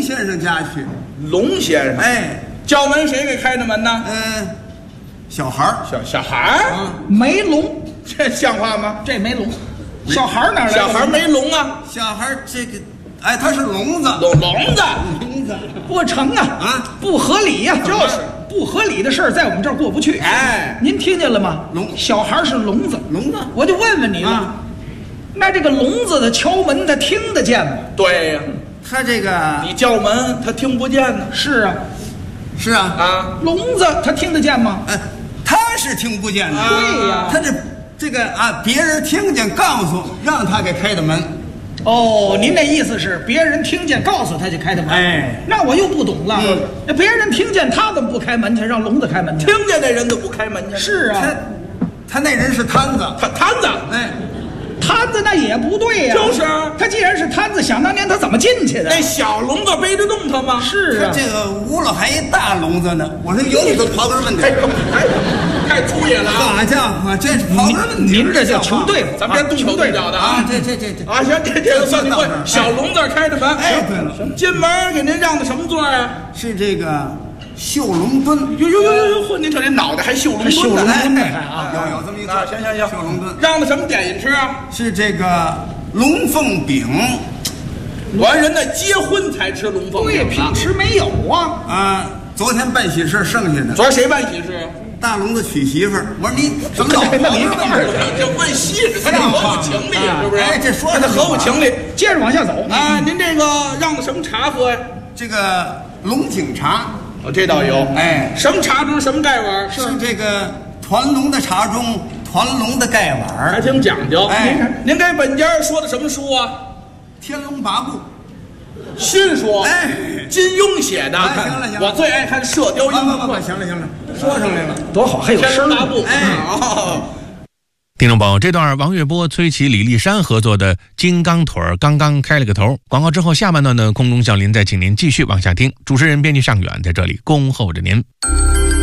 先生家去。 龙先生， 哎， 叫门谁给开的门呢？ 小孩儿， 小孩儿， 没龙， 这像话吗？ 这没龙，小孩哪来的？ 小孩没龙啊， 小孩儿这个，哎，他是聋子， 笼子， 聋子不成啊，不合理呀， 就是不合理的事儿，在我们这儿过不去。 哎， 您听见了吗？小孩是聋子， 聋子， 我就问问你了，那这个聋子的敲门，他听得见吗？ 对呀， 他这个你叫门他听不见呢。 是啊， 是啊， 聋子他听得见吗？ 他是听不见的。 对呀， 他这个别人听见告诉让他给开的门。 哦，您那意思是别人听见告诉他就开的门？哎，那我又不懂了。那别人听见他怎么不开门去，让聋子开门去？ 听见那人都不开门去。 是啊， 他那人是摊子， 摊子， 哎， 摊子那也不对呀。 就是他既然是摊子，想当年他怎么进去的？ 那小笼子背得动他吗？ 是啊， 他这个屋了还一大笼子呢。我说有你个刨根问底， 太粗野了啊！ 好家伙，这是刨根问底。 您这叫穷对付， 咱别动手动脚的啊！ 这啊，行，这个算你会。小笼子开的门， 哎，对了， 进门给您让的什么座啊？ 是这个绣龙墩。 哟，您这脑袋还绣龙墩呢？ 绣龙墩呢？ 有这么一个行， 绣龙墩。 让的什么点心吃啊？ 是这个龙凤饼。 完人那结婚才吃龙凤饼， 平时没有啊。 昨天办喜事剩下的。 昨儿谁办喜事？ 大笼子娶媳妇儿。我说你怎么老那你这问细致，他这合乎情理，是不是？ 哎，这说他合乎情理。 接着往下走啊，您这个让的什么茶喝呀？ 这个龙井茶。 这倒有。 哎， 什么茶中什么盖碗？ 是这个团龙的茶中团龙的盖碗， 还挺讲究。 哎， 您给本家说的什么书啊？ 天龙八部。 新书， 哎， 金庸写的。 行了， 我最爱看《射雕英雄传》。 行了，说上来了， 多好，还有声八部。 哎， 听众朋友，这段王月波、崔琦、李丽珊合作的《金刚腿儿》刚刚开了个头。广告之后，下半段呢，空中小林再请您继续往下听。主持人编辑尚远在这里恭候着您。